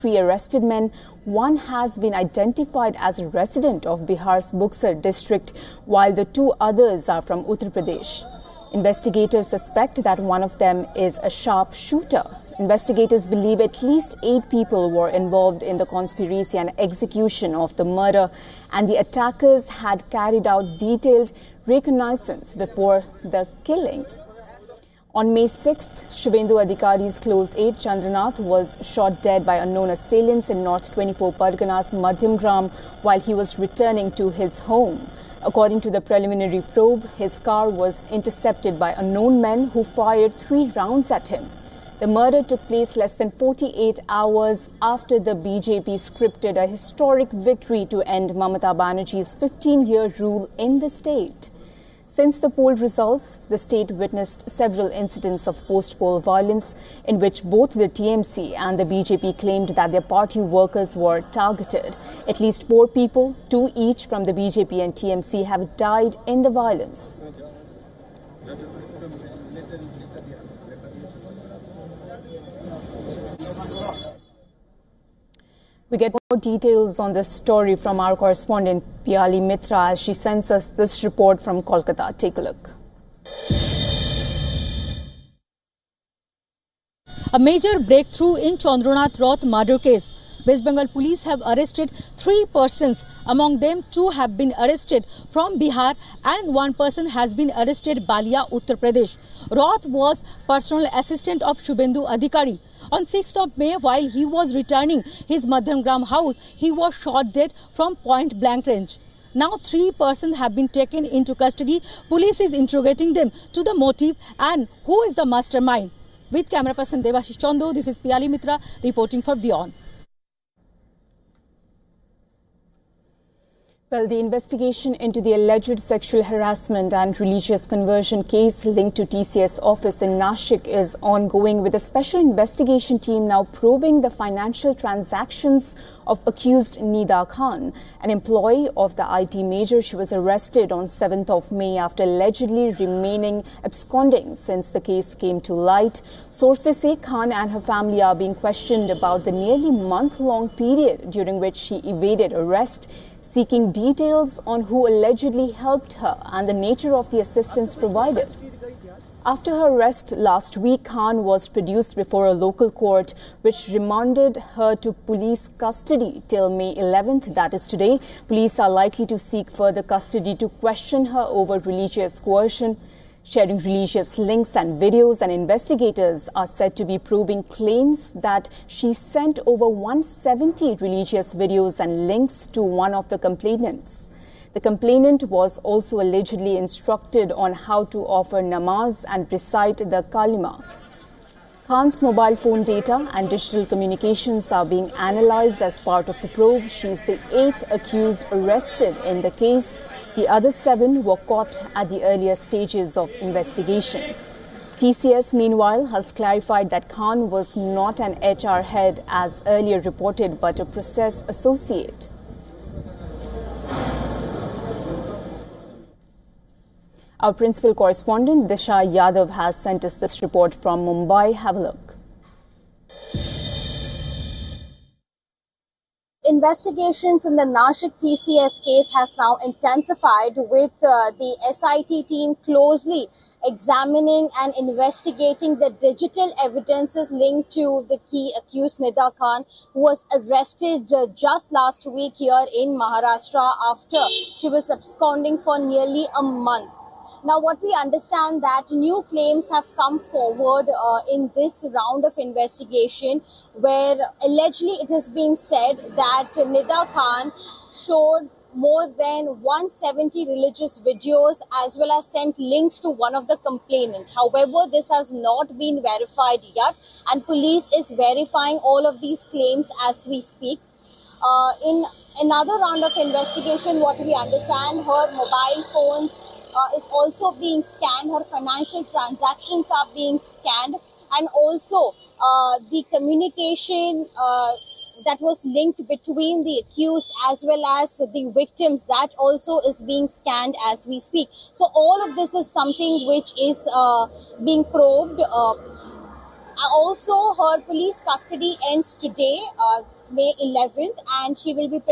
three arrested men. One has been identified as a resident of Bihar's Buxar district, while the two others are from Uttar Pradesh. Investigators suspect that one of them is a sharpshooter. Investigators believe at least 8 people were involved in the conspiracy and execution of the murder, and the attackers had carried out detailed reconnaissance before the killing. On May 6th, Shubhendu Adhikari's close aide Chandranath was shot dead by unknown assailants in North 24 Parganas, Madhyamgram, while he was returning to his home. According to the preliminary probe, his car was intercepted by unknown men who fired 3 rounds at him. The murder took place less than 48 hours after the BJP scripted a historic victory to end Mamata Banerjee's 15-year rule in the state. Since the poll results, the state witnessed several incidents of post-poll violence in which both the TMC and the BJP claimed that their party workers were targeted. At least 4 people, 2 each from the BJP and TMC, have died in the violence. We get more details on this story from our correspondent Piyali Mitra as she sends us this report from Kolkata. Take a look. A major breakthrough in Chandranath Roth murder case. West Bengal police have arrested 3 persons. Among them, 2 have been arrested from Bihar and 1 person has been arrested Balia, Uttar Pradesh. Roth was personal assistant of Shubhendu Adhikari. On 6th of May, while he was returning his Madhyamgram house, he was shot dead from point blank range. Now 3 persons have been taken into custody. Police is interrogating them to the motive and who is the mastermind. With camera person Devashish Chando, this is Piyali Mitra reporting for WION. Well, the investigation into the alleged sexual harassment and religious conversion case linked to TCS office in Nashik is ongoing, with a special investigation team now probing the financial transactions of accused Nida Khan, an employee of the IT major. She was arrested on 7th of May after allegedly remaining absconding since the case came to light. Sources say Khan and her family are being questioned about the nearly month-long period during which she evaded arrest, seeking details on who allegedly helped her and the nature of the assistance provided. After her arrest last week, Khan was produced before a local court, which remanded her to police custody till May 11th, that is today. Police are likely to seek further custody to question her over religious coercion, sharing religious links and videos, and investigators are said to be probing claims that she sent over 170 religious videos and links to one of the complainants. The complainant was also allegedly instructed on how to offer namaz and recite the kalima. Khan's mobile phone data and digital communications are being analyzed as part of the probe. She is the 8th accused arrested in the case. The other 7 were caught at the earlier stages of investigation. TCS, meanwhile, has clarified that Khan was not an HR head as earlier reported, but a process associate. Our principal correspondent, Disha Yadav, has sent us this report from Mumbai. Have a look. Investigations in the Nashik TCS case has now intensified, with the SIT team closely examining and investigating the digital evidences linked to the key accused Nida Khan, who was arrested just last week here in Maharashtra after she was absconding for nearly a month. Now, what we understand that new claims have come forward in this round of investigation, where allegedly it is being said that Nida Khan showed more than 170 religious videos as well as sent links to one of the complainants. However, this has not been verified yet, and police is verifying all of these claims as we speak. In another round of investigation, what we understand, her mobile phones is also being scanned, her financial transactions are being scanned, and also the communication that was linked between the accused as well as the victims, that also is being scanned as we speak. So all of this is something which is being probed. Also, her police custody ends today, May 11th, and she will be